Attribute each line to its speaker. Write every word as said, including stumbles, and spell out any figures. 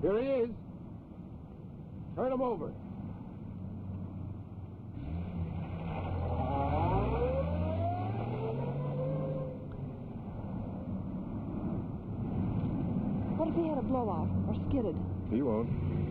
Speaker 1: Here he is. Turn him over.
Speaker 2: What if he had a blowout or skidded?
Speaker 1: He won't.